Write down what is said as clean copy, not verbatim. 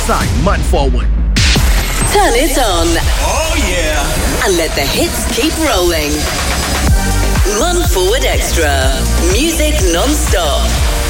Sign Man Forward. Turn it on. Oh yeah. And let the hits keep rolling. Man Forward Extra. Music non-stop.